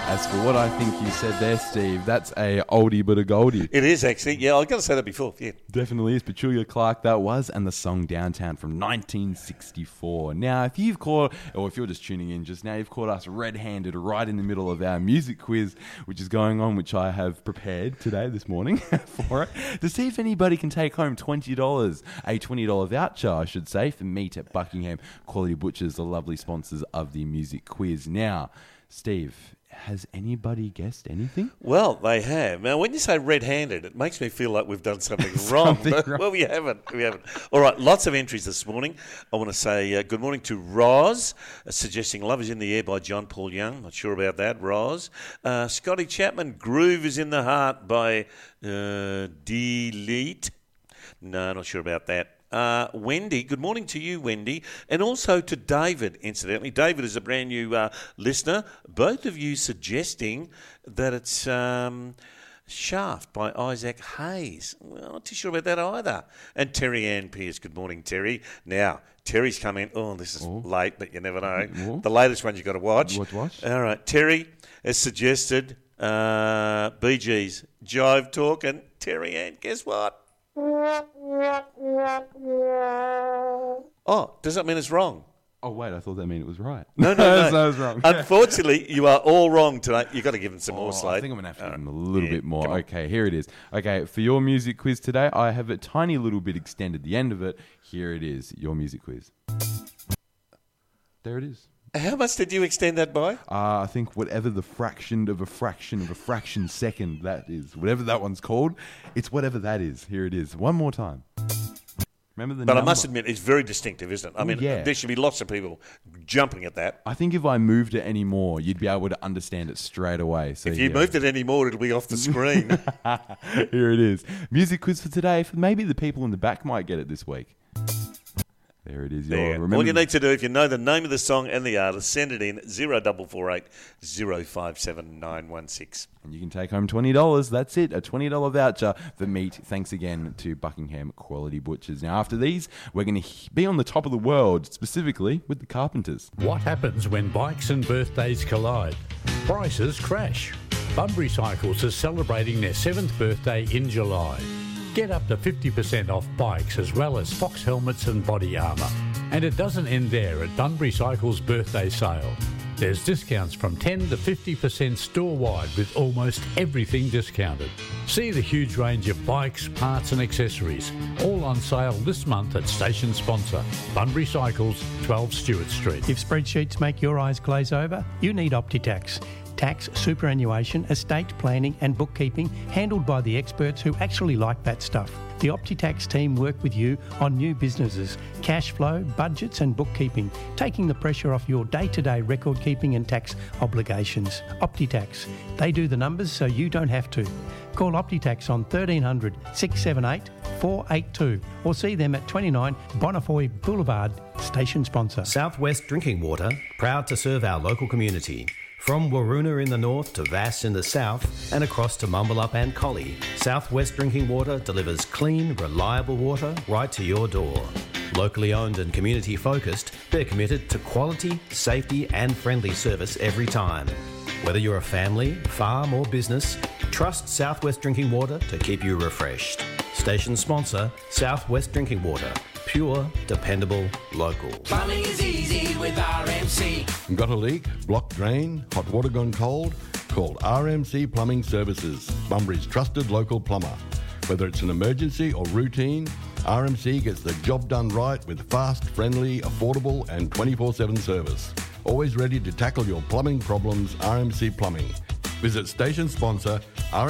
As for what I think you said there, Steve, that's a oldie but a goldie. It is actually. Yeah, I was going to say that before. Yeah, Definitely is. Petulia Clark, that was, and the song Downtown from 1964. Now, if you've caught, or if you're just tuning in just now, you've caught us red-handed right in the middle of our music quiz, which is going on, which I have prepared today, this morning, for it, to see if anybody can take home $20, a $20 voucher, I should say, for meat at Buckingham Quality Butchers, the lovely sponsors of the music quiz. Now, Steve, has anybody guessed anything? well, they have. Now, when you say red-handed, it makes me feel like we've done something wrong. Well, we haven't. All right, lots of entries this morning. I want to say good morning to Roz, suggesting Love is in the Air by John Paul Young. Not sure about that, Roz. Scotty Chapman, Groove is in the Heart by Delete. No, not sure about that. Wendy, good morning to you, Wendy, and also to David, incidentally. David is a brand new listener. Both of you suggesting that it's Shaft by Isaac Hayes. Well, not too sure about that either. And Terry Ann Pierce, good morning, Terry. Now, Terry's come in. Oh, this is late, but you never know. The latest one you've got to watch. Watch. All right, Terry has suggested Bee Gees, Jive Talk, and Terry Ann, guess what? Oh, does that mean it's wrong? Oh, wait, I thought that meant it was right. No. So I was wrong. Unfortunately, you are all wrong today. You've got to give them some more, Slade. I think I'm going to have to give them a little bit more. come on. Okay, here it is. Okay, for your music quiz today, I have a tiny little bit extended the end of it. Here it is, your music quiz. There it is. How much did you extend that by? I think whatever the fraction of a fraction second that is, whatever that one's called, it's whatever that is. Here it is. One more time. Remember the But number? I must admit, it's very distinctive, isn't it? I mean, yeah. there should be lots of people jumping at that. I think if I moved it any more, you'd be able to understand it straight away. So If you moved it any more, it'll be off the screen. Here it is. Music quiz for today. Maybe the people in the back might get it this week. There it is. There. All you need to do, if you know the name of the song and the artist, send it in 0448 057 916. And you can take home $20. That's it, a $20 voucher for meat. Thanks again to Buckingham Quality Butchers. Now, after these, we're going to be on the top of the world, specifically with the Carpenters. What happens when bikes and birthdays collide? Prices crash. Bunbury Cycles is celebrating their 7th birthday in July. Get up to 50% off bikes as well as Fox helmets and body armour. And it doesn't end there at Bunbury Cycles' birthday sale. There's discounts from 10 to 50% store-wide with almost everything discounted. See the huge range of bikes, parts and accessories, all on sale this month at station sponsor, Bunbury Cycles, 12 Stewart Street. If spreadsheets make your eyes glaze over, you need OptiTax. Tax, superannuation, estate planning and bookkeeping handled by the experts who actually like that stuff. The OptiTax team work with you on new businesses, cash flow, budgets and bookkeeping, taking the pressure off your day-to-day record keeping and tax obligations. OptiTax. They do the numbers so you don't have to. Call OptiTax on 1300 678 482 or see them at 29 Bonnefoy Boulevard, station sponsor. Southwest Drinking Water, proud to serve our local community. From Waroona in the north to Vass in the south and across to Mumbalup and Collie, Southwest Drinking Water delivers clean, reliable water right to your door. Locally owned and community focused, they're committed to quality, safety and friendly service every time. Whether you're a family, farm or business, trust Southwest Drinking Water to keep you refreshed. Station sponsor, Southwest Drinking Water. Pure, dependable, local. Plumbing is easy with RMC. Got a leak? Blocked drain? Hot water gone cold? Call RMC Plumbing Services, Bunbury's trusted local plumber. Whether it's an emergency or routine, RMC gets the job done right with fast, friendly, affordable and 24/7 service. Always ready to tackle your plumbing problems, RMC Plumbing. Visit station sponsor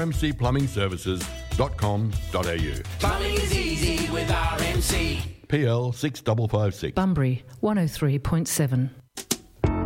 rmcplumbingservices.com.au. Plumbing is easy with RMC. PL 6556. Bunbury 103.7.